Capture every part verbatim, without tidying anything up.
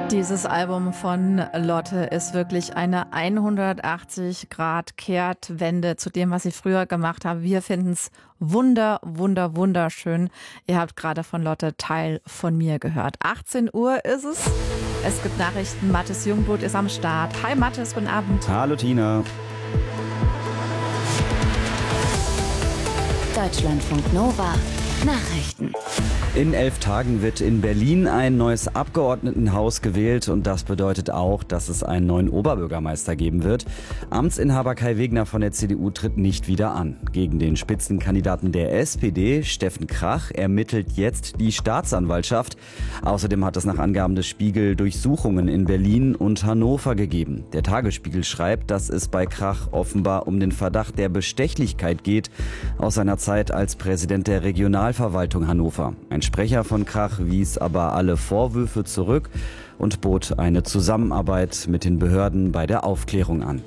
Dieses Album von Lotte ist wirklich eine hundertachtzig Grad Kehrtwende zu dem, was sie früher gemacht haben. Wir finden es wunder, wunder, wunderschön. Ihr habt gerade von Lotte Teil von mir gehört. achtzehn Uhr ist es. Es gibt Nachrichten. Mathis Jungblut ist am Start. Hi Mathis, guten Abend. Hallo Tina. Deutschlandfunk Nova. Nachrichten. In elf Tagen wird in Berlin ein neues Abgeordnetenhaus gewählt und das bedeutet auch, dass es einen neuen Oberbürgermeister geben wird. Amtsinhaber Kai Wegner von der C D U tritt nicht wieder an. Gegen den Spitzenkandidaten der S P D, Steffen Krach, ermittelt jetzt die Staatsanwaltschaft. Außerdem hat es nach Angaben des Spiegel Durchsuchungen in Berlin und Hannover gegeben. Der Tagesspiegel schreibt, dass es bei Krach offenbar um den Verdacht der Bestechlichkeit geht aus seiner Zeit als Präsident der Regionalverwaltung Hannover. Ein Sprecher von Krach wies aber alle Vorwürfe zurück und bot eine Zusammenarbeit mit den Behörden bei der Aufklärung an.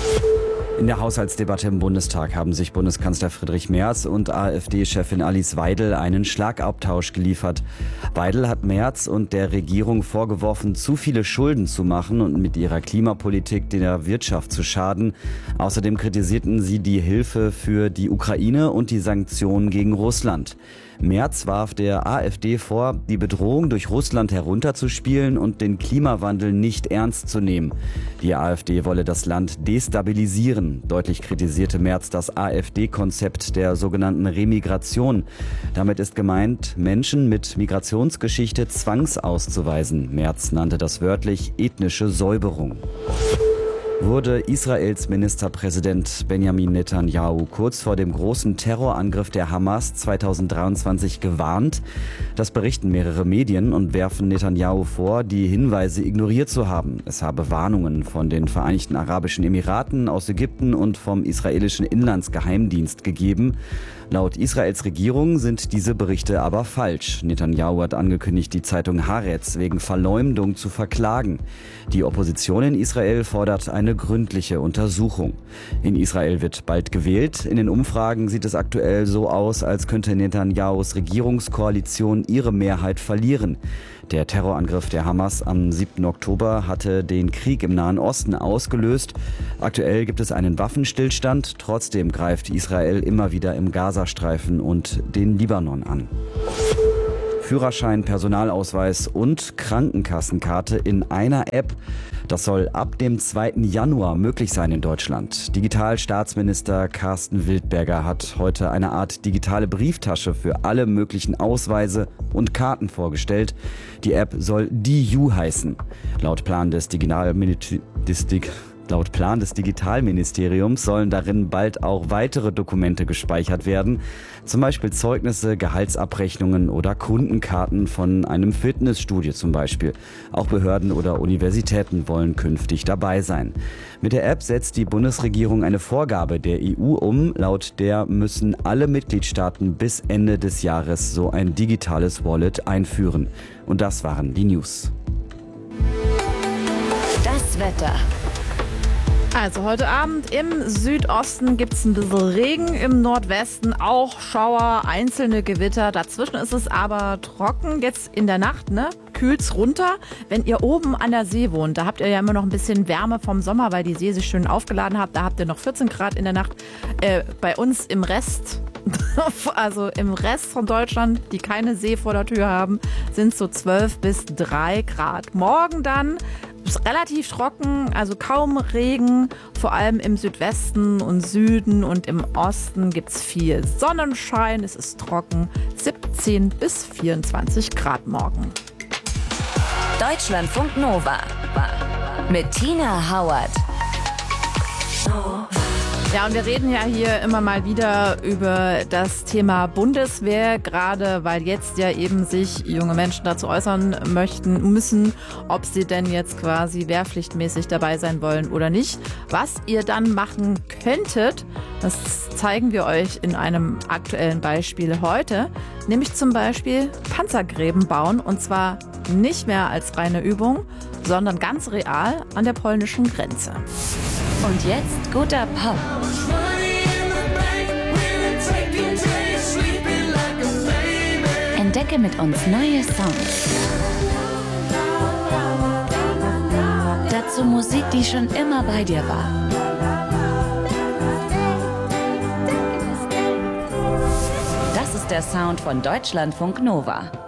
In der Haushaltsdebatte im Bundestag haben sich Bundeskanzler Friedrich Merz und AfD-Chefin Alice Weidel einen Schlagabtausch geliefert. Weidel hat Merz und der Regierung vorgeworfen, zu viele Schulden zu machen und mit ihrer Klimapolitik der Wirtschaft zu schaden. Außerdem kritisierten sie die Hilfe für die Ukraine und die Sanktionen gegen Russland. Merz warf der AfD vor, die Bedrohung durch Russland herunterzuspielen und den Klimawandel nicht ernst zu nehmen. Die AfD wolle das Land destabilisieren. Deutlich kritisierte Merz das AfD-Konzept der sogenannten Remigration. Damit ist gemeint, Menschen mit Migrationsgeschichte zwangsauszuweisen. Merz nannte das wörtlich ethnische Säuberung. Wurde Israels Ministerpräsident Benjamin Netanyahu kurz vor dem großen Terrorangriff der Hamas zweitausenddreiundzwanzig gewarnt? Das berichten mehrere Medien und werfen Netanyahu vor, die Hinweise ignoriert zu haben. Es habe Warnungen von den Vereinigten Arabischen Emiraten, aus Ägypten und vom israelischen Inlandsgeheimdienst gegeben. Laut Israels Regierung sind diese Berichte aber falsch. Netanyahu hat angekündigt, die Zeitung Haaretz wegen Verleumdung zu verklagen. Die Opposition in Israel fordert eine gründliche Untersuchung. In Israel wird bald gewählt. In den Umfragen sieht es aktuell so aus, als könnte Netanyahus Regierungskoalition ihre Mehrheit verlieren. Der Terrorangriff der Hamas am siebten Oktober hatte den Krieg im Nahen Osten ausgelöst. Aktuell gibt es einen Waffenstillstand. Trotzdem greift Israel immer wieder im Gazastreifen und den Libanon an. Führerschein, Personalausweis und Krankenkassenkarte in einer App. Das soll ab dem zweiten Januar möglich sein in Deutschland. Digitalstaatsminister Carsten Wildberger hat heute eine Art digitale Brieftasche für alle möglichen Ausweise und Karten vorgestellt. Die App soll D I U heißen. Laut Plan des Digitalministeriums Laut Plan des Digitalministeriums sollen darin bald auch weitere Dokumente gespeichert werden, zum Beispiel Zeugnisse, Gehaltsabrechnungen oder Kundenkarten von einem Fitnessstudio zum Beispiel. Auch Behörden oder Universitäten wollen künftig dabei sein. Mit der App setzt die Bundesregierung eine Vorgabe der E U um, laut der müssen alle Mitgliedstaaten bis Ende des Jahres so ein digitales Wallet einführen. Und das waren die News. Das Wetter. Also heute Abend im Südosten gibt es ein bisschen Regen, im Nordwesten auch Schauer, einzelne Gewitter. Dazwischen ist es aber trocken. Jetzt in der Nacht, ne, kühlt's runter. Wenn ihr oben an der See wohnt, da habt ihr ja immer noch ein bisschen Wärme vom Sommer, weil die See sich schön aufgeladen hat. Da habt ihr noch vierzehn Grad in der Nacht. Äh, bei uns im Rest, also im Rest von Deutschland, die keine See vor der Tür haben, sind es so zwölf bis drei Grad. Morgen dann ist relativ trocken, also kaum Regen, vor allem im Südwesten und Süden und im Osten gibt es viel Sonnenschein, es ist trocken, siebzehn bis vierundzwanzig Grad morgen. Deutschlandfunk Nova mit Tina Hauert. Ja, und wir reden ja hier immer mal wieder über das Thema Bundeswehr, gerade weil jetzt ja eben sich junge Menschen dazu äußern möchten müssen, ob sie denn jetzt quasi wehrpflichtmäßig dabei sein wollen oder nicht. Was ihr dann machen könntet, das zeigen wir euch in einem aktuellen Beispiel heute, nämlich zum Beispiel Panzergräben bauen, und zwar nicht mehr als reine Übung, sondern ganz real an der polnischen Grenze. Und jetzt guter Pop. Entdecke mit uns neue Songs. zu Musik, die schon immer bei dir war. Das ist der Sound von Deutschlandfunk Nova.